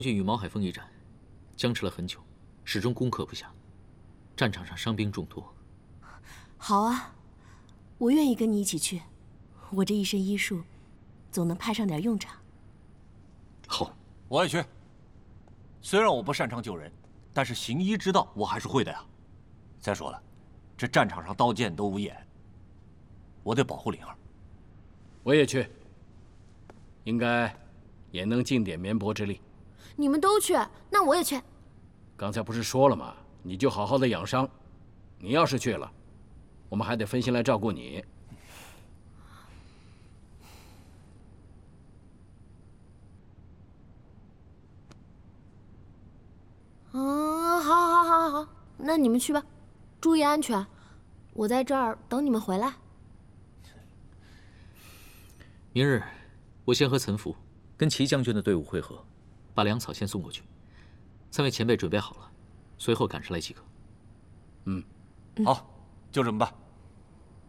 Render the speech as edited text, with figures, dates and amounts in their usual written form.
军与毛海峰一战，僵持了很久，始终攻克不下，战场上伤兵众多。 好啊，我愿意跟你一起去。我这一身医术，总能派上点用场。 好， 我也去。虽然我不擅长救人，但是行医之道我还是会的呀。再说了，这战场上刀剑都无眼，我得保护灵儿。 我也去，应该也能尽点绵薄之力。 你们都去，那我也去。 刚才不是说了吗？你就好好的养伤。你要是去了，我们还得分心来照顾你。 好，那你们去吧，注意安全，我在这儿等你们回来。 明日，我先和岑福跟齐将军的队伍会合，把粮草先送过去。三位前辈准备好了，随后赶上来即可。 好，就这么办。